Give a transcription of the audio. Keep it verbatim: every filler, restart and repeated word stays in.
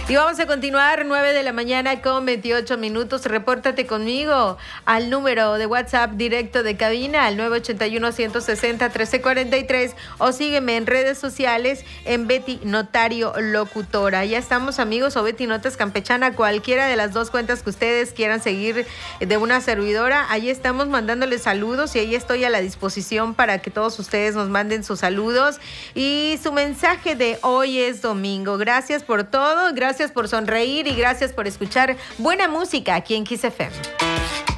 Y vamos a continuar, nueve de la mañana con veintiocho minutos. Repórtate conmigo al número de WhatsApp directo de cabina, al nueve ocho uno, uno seis cero, uno tres cuatro tres, o sígueme en redes sociales en Betty Notario Locutora. Ya estamos, amigos, o Betty Notas Campechana, cualquiera de las dos cuentas que ustedes quieran seguir de una servidora. Ahí estamos mandándoles saludos y ahí estoy a la disposición para que todos ustedes nos manden sus saludos. Y su mensaje de hoy es domingo. Gracias por todo, gracias por sonreír y gracias por escuchar buena música aquí en Kiss F M.